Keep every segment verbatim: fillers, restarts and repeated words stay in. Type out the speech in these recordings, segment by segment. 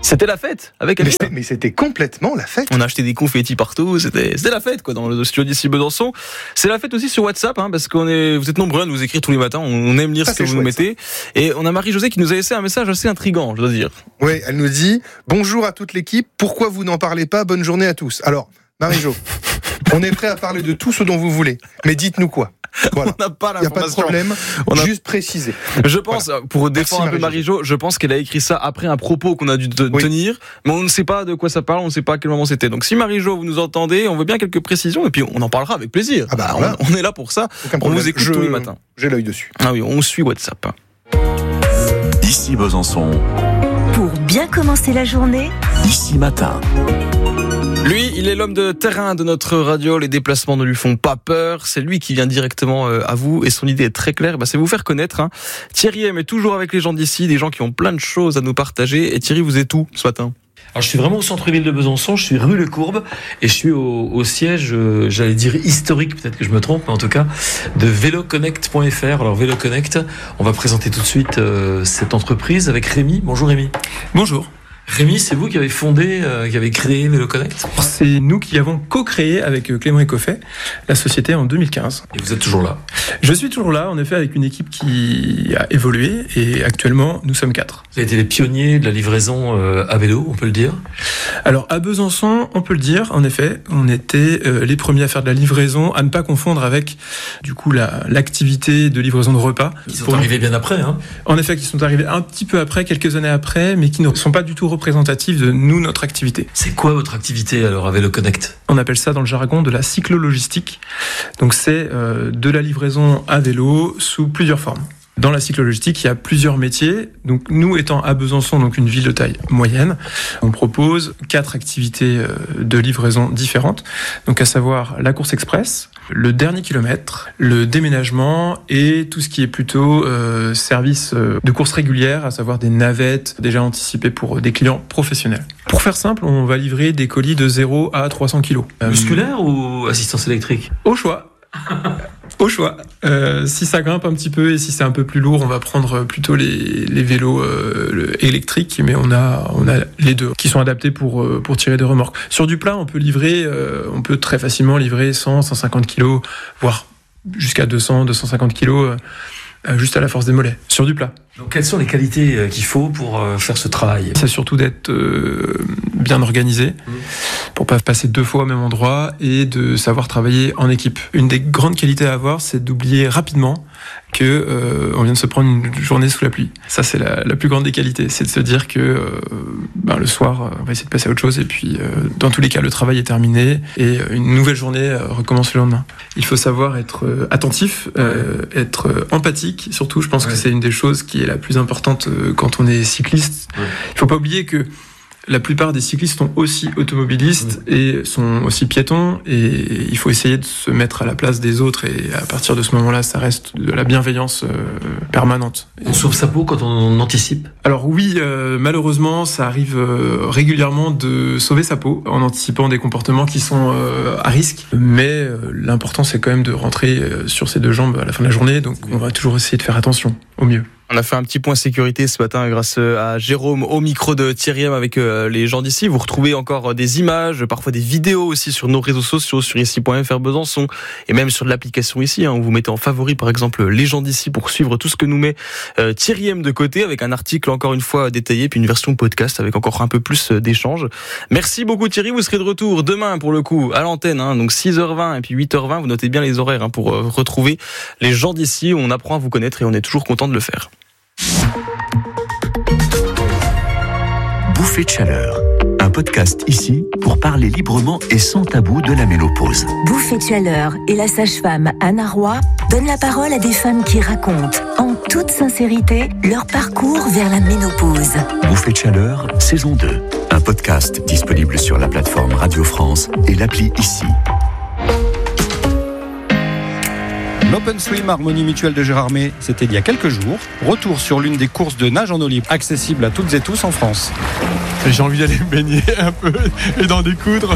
C'était la fête avec mais, mais c'était complètement la fête. On a acheté des confettis partout, c'était, c'était la fête quoi dans le studio d'ici Besançon. C'est la fête aussi sur WhatsApp hein, parce qu'on est, vous êtes nombreux à nous écrire tous les matins, on aime lire ça, ce que vous chouette, nous mettez. Ça. Et on a Marie-Josée qui nous a laissé un message assez intriguant, je dois dire. Oui, elle nous dit « Bonjour à toute l'équipe, pourquoi vous n'en parlez pas ? Bonne journée à tous ». Alors, Marie-Jo, on est prêt à parler de tout ce dont vous voulez, mais dites-nous quoi. Voilà. On n'a pas l'information. Il n'y a pas de problème, on a... juste préciser. Je pense, voilà. Pour défendre Merci, un peu Marie-Jo, je pense qu'elle a écrit ça après un propos qu'on a dû te- oui. tenir, mais on ne sait pas de quoi ça parle, on ne sait pas à quel moment c'était. Donc si Marie-Jo, vous nous entendez, on veut bien quelques précisions et puis on en parlera avec plaisir. Ah bah, on, on est là pour ça, on vous écoute je... tous les matins. J'ai l'œil dessus. Ah oui, on suit WhatsApp. Ici Besançon. Pour bien commencer la journée, Ici Matin. Lui, il est l'homme de terrain de notre radio, les déplacements ne lui font pas peur, c'est lui qui vient directement à vous et son idée est très claire, bah, c'est vous faire connaître. Hein. Thierry M est toujours avec les gens d'ici, des gens qui ont plein de choses à nous partager. Et Thierry, vous êtes où ce matin ? Alors je suis vraiment au centre-ville de Besançon, je suis rue Le Courbe et je suis au, au siège, euh, j'allais dire historique, peut-être que je me trompe, mais en tout cas de véloconnect point f r. Alors Véloconnect, on va présenter tout de suite euh, cette entreprise avec Rémi. Bonjour Rémi. Bonjour. Rémi, c'est vous qui avez fondé, euh, qui avez créé Véloconnect ? C'est nous qui avons co-créé avec Clément Ecoffet la société en deux mille quinze. Et vous êtes toujours là ? Je suis toujours là, en effet, avec une équipe qui a évolué et actuellement, nous sommes quatre. Vous avez été les pionniers de la livraison euh, à vélo, on peut le dire ? Alors, à Besançon, on peut le dire, en effet, on était euh, les premiers à faire de la livraison, à ne pas confondre avec, du coup, la, l'activité de livraison de repas. Ils sont arrivés bien après, hein ? En effet, qui sont arrivés un petit peu après, quelques années après, mais qui ne sont pas du tout représentatifs de nous, notre activité. C'est quoi votre activité alors à Véloconnect ? On appelle ça dans le jargon de la cyclologistique. Donc c'est euh, de la livraison à vélo sous plusieurs formes. Dans la cyclologistique, il y a plusieurs métiers. Donc nous étant à Besançon, donc une ville de taille moyenne, on propose quatre activités de livraison différentes. Donc à savoir la course express, le dernier kilomètre, le déménagement et tout ce qui est plutôt euh, service de course régulière, à savoir des navettes déjà anticipées pour des clients professionnels. Pour faire simple, on va livrer des colis de zéro à trois cents kilos. Musculaire euh, ou assistance électrique ? Au choix. Au choix. Euh, si ça grimpe un petit peu et si c'est un peu plus lourd, on va prendre plutôt les, les vélos euh, électriques, mais on a, on a les deux qui sont adaptés pour, pour tirer des remorques. Sur du plat, on peut livrer, euh, on peut très facilement livrer cent, cent cinquante kilos, voire jusqu'à deux cents, deux cent cinquante kilos, euh, juste à la force des mollets, sur du plat. Donc, quelles sont les qualités qu'il faut pour faire ce travail ? C'est surtout d'être euh, bien organisé, mmh. pour pas passer deux fois au même endroit et de savoir travailler en équipe. Une des grandes qualités à avoir, c'est d'oublier rapidement que euh, on vient de se prendre une journée sous la pluie. Ça, c'est la, la plus grande des qualités, c'est de se dire que euh, ben, le soir, on va essayer de passer à autre chose et puis euh, dans tous les cas, le travail est terminé et une nouvelle journée euh, recommence le lendemain. Il faut savoir être euh, attentif, euh, être euh, empathique. Surtout, je pense ouais. que c'est une des choses qui est la plus importante euh, quand on est cycliste. Ouais. Il faut pas oublier que la plupart des cyclistes sont aussi automobilistes mmh. et sont aussi piétons et il faut essayer de se mettre à la place des autres et à partir de ce moment-là, ça reste de la bienveillance euh, permanente. On sauve sa peau quand on anticipe ? Alors oui, euh, malheureusement, ça arrive euh, régulièrement de sauver sa peau en anticipant des comportements qui sont euh, à risque, mais euh, l'important c'est quand même de rentrer euh, sur ses deux jambes à la fin de la journée, donc on va toujours essayer de faire attention au mieux. On a fait un petit point sécurité ce matin grâce à Jérôme au micro de Thierry M avec les gens d'ici. Vous retrouvez encore des images, parfois des vidéos aussi sur nos réseaux sociaux, sur ici point f r Besançon et même sur l'application ici. Hein, où vous mettez en favori par exemple les gens d'ici pour suivre tout ce que nous met euh, Thierry M de côté avec un article encore une fois détaillé puis une version podcast avec encore un peu plus d'échanges. Merci beaucoup Thierry, vous serez de retour demain pour le coup à l'antenne, hein, donc six heures vingt et puis huit heures vingt. Vous notez bien les horaires hein, pour euh, retrouver les gens d'ici. On apprend à vous connaître et on est toujours content de le faire. Bouffée de chaleur, un podcast ici pour parler librement et sans tabou de la ménopause. Bouffée de chaleur et la sage-femme Anna Roy donnent la parole à des femmes qui racontent, en toute sincérité, leur parcours vers la ménopause. Bouffée de chaleur, saison deux, un podcast disponible sur la plateforme Radio France et l'appli ici. L'Open Swim Harmonie Mutuelle de Gérardmer, c'était il y a quelques jours. Retour sur l'une des courses de nage en eau libre accessible à toutes et tous en France. J'ai envie d'aller me baigner un peu et d'en découdre.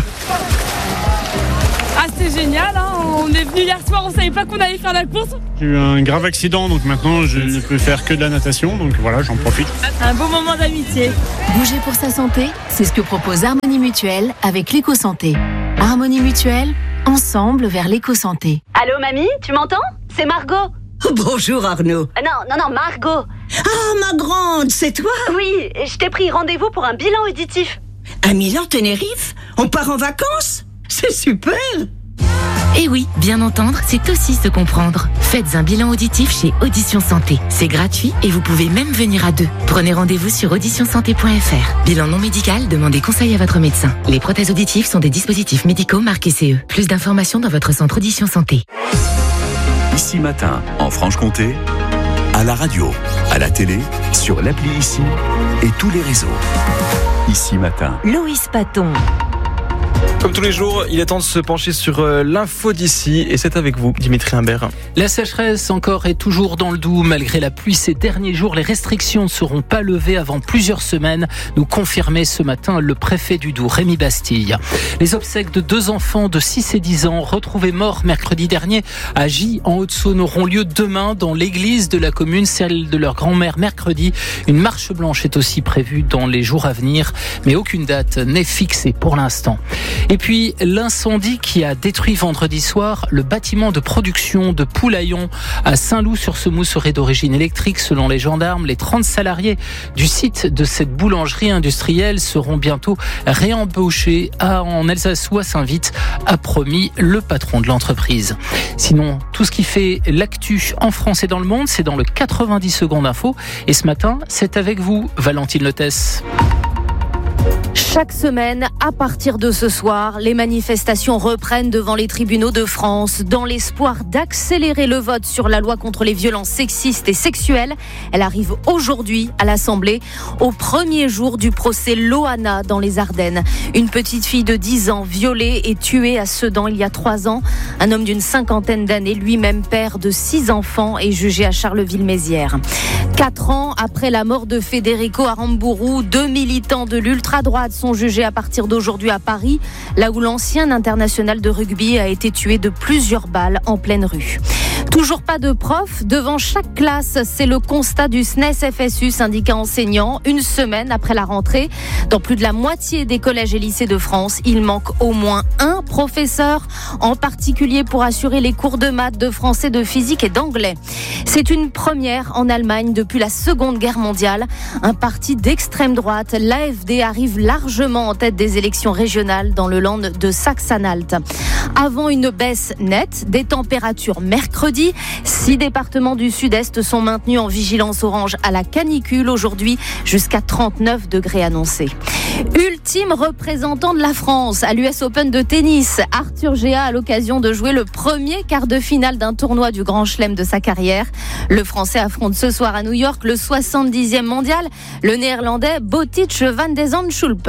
Ah, c'est génial, hein. On est venu hier soir, on savait pas qu'on allait faire la course. J'ai eu un grave accident, donc maintenant je ne peux faire que de la natation, donc voilà, j'en profite. Un beau moment d'amitié. Bouger pour sa santé, c'est ce que propose Harmonie Mutuelle avec l'éco-santé. Harmonie Mutuelle, ensemble vers l'éco-santé. Allô mamie, tu m'entends? C'est Margot. Bonjour Arnaud. Euh, non, non, non, Margot. Ah, ma grande, c'est toi? Oui, je t'ai pris rendez-vous pour un bilan auditif. À Milan, Tenerife? On part en vacances? C'est super! Eh oui, bien entendre, c'est aussi se comprendre. Faites un bilan auditif chez Audition Santé. C'est gratuit et vous pouvez même venir à deux. Prenez rendez-vous sur audition santé point f r. Bilan non médical, demandez conseil à votre médecin. Les prothèses auditives sont des dispositifs médicaux marqués C E. Plus d'informations dans votre centre Audition Santé. Ici Matin, en Franche-Comté, à la radio, à la télé, sur l'appli Ici et tous les réseaux. Ici Matin. Loïs Paton. Comme tous les jours, il est temps de se pencher sur l'info d'ici et c'est avec vous, Dimitri Imbert. La sécheresse encore est toujours dans le Doubs. Malgré la pluie ces derniers jours, les restrictions ne seront pas levées avant plusieurs semaines, nous confirmait ce matin le préfet du Doubs, Rémi Bastille. Les obsèques de deux enfants de six et dix ans retrouvés morts mercredi dernier à Gy en Haute-Saône auront lieu demain dans l'église de la commune, celle de leur grand-mère mercredi. Une marche blanche est aussi prévue dans les jours à venir, mais aucune date n'est fixée pour l'instant. Et puis l'incendie qui a détruit vendredi soir le bâtiment de production de Poulaillon à Saint-Loup-sur-Semoux serait d'origine électrique selon les gendarmes. Les trente salariés du site de cette boulangerie industrielle seront bientôt réembauchés en Alsace ou à Saint-Vite, a promis le patron de l'entreprise. Sinon, tout ce qui fait l'actu en France et dans le monde, c'est dans le quatre-vingt-dix secondes info. Et ce matin, c'est avec vous, Valentine Lethès. Chaque semaine, à partir de ce soir, les manifestations reprennent devant les tribunaux de France dans l'espoir d'accélérer le vote sur la loi contre les violences sexistes et sexuelles. Elle arrive aujourd'hui à l'Assemblée, au premier jour du procès Loana dans les Ardennes. Une petite fille de dix ans violée et tuée à Sedan il y a trois ans. Un homme d'une cinquantaine d'années, lui-même père de six enfants, est jugé à Charleville-Mézières. Quatre ans après la mort de Federico Aramburu, deux militants de l'ultra-droite sont jugés à partir d'aujourd'hui à Paris, là où l'ancien international de rugby a été tué de plusieurs balles en pleine rue. Toujours pas de profs devant chaque classe, c'est le constat du S N E S F S U, syndicat enseignant, une semaine après la rentrée. Dans plus de la moitié des collèges et lycées de France, il manque au moins un professeur, en particulier pour assurer les cours de maths, de français, de physique et d'anglais. C'est une première en Allemagne depuis la Seconde Guerre mondiale. Un parti d'extrême droite, l'A F D, arrive largement en tête des élections régionales dans le Land de Saxe-Anhalt. Avant une baisse nette des températures mercredi, six départements du sud-est sont maintenus en vigilance orange à la canicule aujourd'hui, jusqu'à trente-neuf degrés annoncés. Ultime représentant de la France à l'U S Open de tennis, Arthur Géa a l'occasion de jouer le premier quart de finale d'un tournoi du Grand Chelem de sa carrière. Le Français affronte ce soir à New York le soixante-dixième mondial, le Néerlandais Botic van de Zandschulp.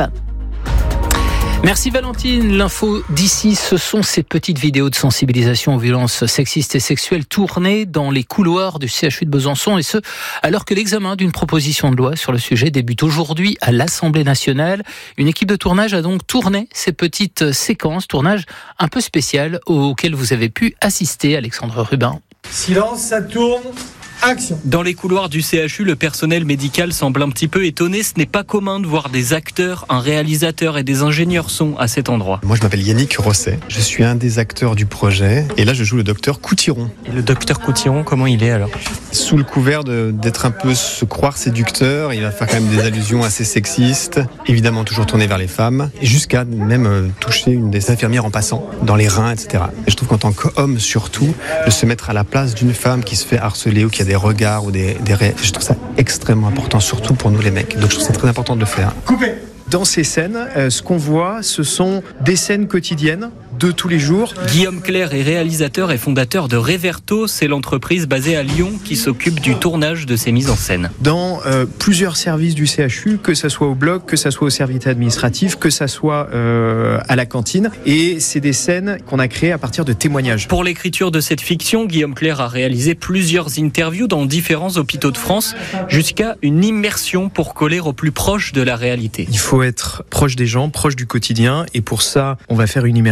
Merci Valentine. L'info d'ici, ce sont ces petites vidéos de sensibilisation aux violences sexistes et sexuelles tournées dans les couloirs du C H U de Besançon, et ce, alors que l'examen d'une proposition de loi sur le sujet débute aujourd'hui à l'Assemblée nationale. Une équipe de tournage a donc tourné ces petites séquences, tournage un peu spécial auquel vous avez pu assister, Alexandre Rubin. Silence, ça tourne. Action. Dans les couloirs du C H U, le personnel médical semble un petit peu étonné. Ce n'est pas commun de voir des acteurs, un réalisateur et des ingénieurs son à cet endroit. Moi, je m'appelle Yannick Rosset. Je suis un des acteurs du projet. Et là, je joue le docteur Coutiron. Et le docteur Coutiron, comment il est alors ? Sous le couvert de, d'être un peu se croire séducteur, il va faire quand même des allusions assez sexistes. Évidemment, toujours tourné vers les femmes. Et jusqu'à même euh, toucher une des infirmières en passant, dans les reins, et cetera. Et je trouve qu'en tant qu'homme, surtout, de se mettre à la place d'une femme qui se fait harceler ou qui a des regards ou des, des ré... je trouve ça extrêmement important, surtout pour nous les mecs. Donc je trouve ça très important de le faire. Coupé. Dans ces scènes, euh, ce qu'on voit, ce sont des scènes quotidiennes de tous les jours. Guillaume Clerc est réalisateur et fondateur de Reverto. C'est l'entreprise basée à Lyon qui s'occupe du tournage de ces mises en scène. Dans euh, plusieurs services du C H U, que ça soit au bloc, que ça soit au service administratif, que ça soit euh, à la cantine. Et c'est des scènes qu'on a créées à partir de témoignages. Pour l'écriture de cette fiction, Guillaume Clerc a réalisé plusieurs interviews dans différents hôpitaux de France, jusqu'à une immersion pour coller au plus proche de la réalité. Il faut être proche des gens, proche du quotidien. Et pour ça, on va faire une immersion.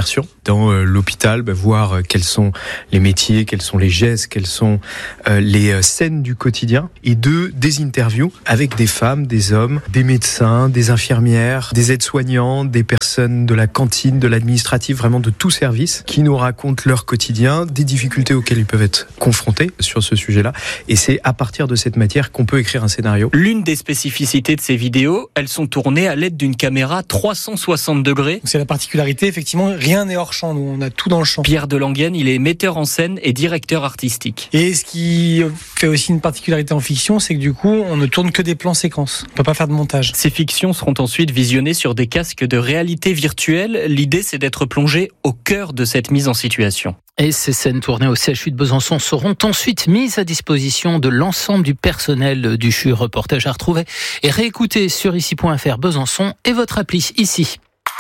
dans euh, l'hôpital, bah, voir euh, quels sont les métiers, quels sont les gestes, quelles sont euh, les euh, scènes du quotidien. Et deux, des interviews avec des femmes, des hommes, des médecins, des infirmières, des aides-soignants, des personnes de la cantine, de l'administratif, vraiment de tout service, qui nous racontent leur quotidien, des difficultés auxquelles ils peuvent être confrontés sur ce sujet-là. Et c'est à partir de cette matière qu'on peut écrire un scénario. L'une des spécificités de ces vidéos, elles sont tournées à l'aide d'une caméra trois cent soixante degrés. C'est la particularité, effectivement, rien n'est hors champ, nous, on a tout dans le champ. Pierre Delanguienne, il est metteur en scène et directeur artistique. Et ce qui fait aussi une particularité en fiction, c'est que du coup, on ne tourne que des plans séquences. On peut pas faire de montage. Ces fictions seront ensuite visionnées sur des casques de réalité virtuelle. L'idée, c'est d'être plongé au cœur de cette mise en situation. Et ces scènes tournées au C H U de Besançon seront ensuite mises à disposition de l'ensemble du personnel du C H U. Reportage à retrouver et réécouter sur ici point f r Besançon et votre appli ici.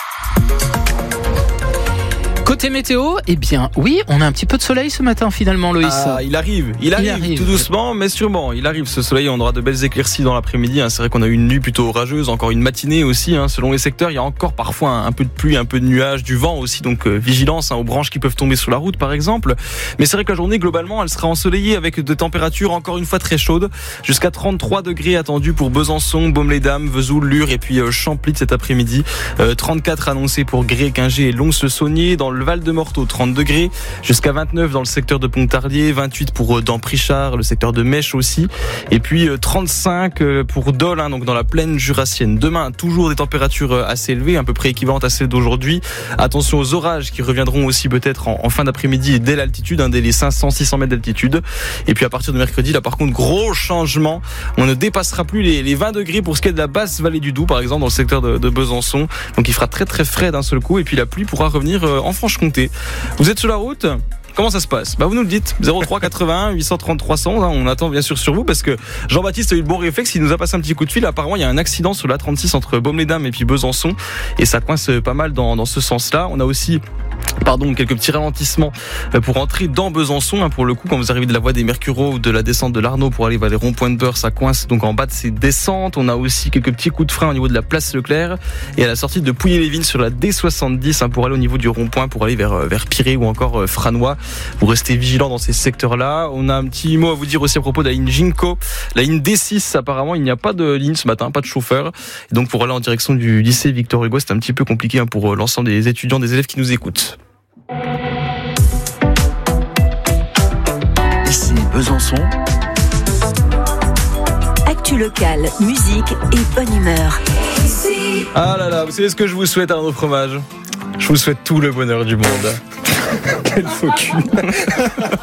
Côté météo, eh bien oui, on a un petit peu de soleil ce matin finalement, Loïs. Ah, il arrive, il arrive, il arrive, tout doucement, mais sûrement. Il arrive ce soleil, on aura de belles éclaircies dans l'après-midi. Hein. C'est vrai qu'on a eu une nuit plutôt orageuse, encore une matinée aussi. Hein. Selon les secteurs, il y a encore parfois un, un peu de pluie, un peu de nuages, du vent aussi. Donc euh, vigilance hein, aux branches qui peuvent tomber sur la route, par exemple. Mais c'est vrai que la journée, globalement, elle sera ensoleillée avec des températures encore une fois très chaudes, jusqu'à trente-trois degrés attendus pour Besançon, Baume-les-Dames, Vesoul, Lure et puis euh, Champly cet après-midi. Euh, trente-quatre annoncés pour Gré, Quingey et Lons-le-Saunier. Dans le Val-de-Morteau, trente degrés, jusqu'à vingt-neuf dans le secteur de Pontarlier, vingt-huit pour Damprichard, le secteur de Mèche aussi, et puis trente-cinq pour Dole, hein, donc dans la plaine jurassienne. Demain, toujours des températures assez élevées, à peu près équivalentes à celles d'aujourd'hui. Attention aux orages qui reviendront aussi peut-être en, en fin d'après-midi et dès l'altitude, hein, dès les cinq cents six cents mètres d'altitude. Et puis à partir de mercredi, là par contre, gros changement. On ne dépassera plus les, les vingt degrés pour ce qui est de la basse vallée du Doubs, par exemple, dans le secteur de, de Besançon. Donc il fera très très frais d'un seul coup, et puis la pluie pourra revenir en Franche-Comté. Vous êtes sur la route ? Comment ça se passe ? Bah vous nous le dites, zéro trois quatre-vingt-un huit cent trente trois cents, hein, on attend bien sûr sur vous parce que Jean-Baptiste a eu le bon réflexe, il nous a passé un petit coup de fil. Apparemment il y a un accident sur l'A trente-six entre Baume-les-Dames et puis Besançon et ça coince pas mal dans, dans ce sens-là. On a aussi Pardon, quelques petits ralentissements pour entrer dans Besançon. Pour le coup, quand vous arrivez de la voie des Mercureaux ou de la descente de l'Arnaud pour aller vers les ronds-points de Beurre, ça coince donc en bas de ces descentes. On a aussi quelques petits coups de frein au niveau de la place Leclerc et à la sortie de Pouilly-les-Vignes sur la D soixante-dix pour aller au niveau du rond-point pour aller vers, vers Piré ou encore Franois. Vous restez vigilant dans ces secteurs-là. On a un petit mot à vous dire aussi à propos de la ligne Ginko. La ligne D six, apparemment, il n'y a pas de ligne ce matin, pas de chauffeur. Et donc pour aller en direction du lycée Victor Hugo, c'est un petit peu compliqué pour l'ensemble des étudiants, des élèves qui nous écoutent. Ici Besançon. Actu locale, musique et bonne humeur. Ah là là, vous savez ce que je vous souhaite, Arnaud Fromage ? Je vous souhaite tout le bonheur du monde. Quel faux cul.